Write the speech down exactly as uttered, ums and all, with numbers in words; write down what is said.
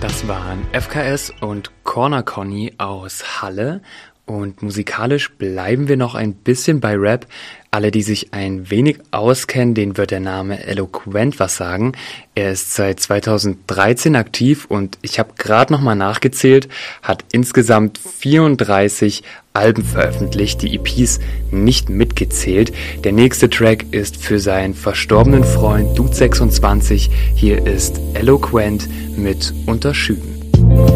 Das waren F K S und Corner Conny aus Halle. Und musikalisch bleiben wir noch ein bisschen bei Rap. Alle, die sich ein wenig auskennen, denen wird der Name Eloquent was sagen. Er ist seit zweitausenddreizehn aktiv und ich habe gerade nochmal nachgezählt, hat insgesamt vierunddreißig Alben veröffentlicht, die E Ps nicht mitgezählt. Der nächste Track ist für seinen verstorbenen Freund Dude sechsundzwanzig. Hier ist Eloquent mit Unterschüben.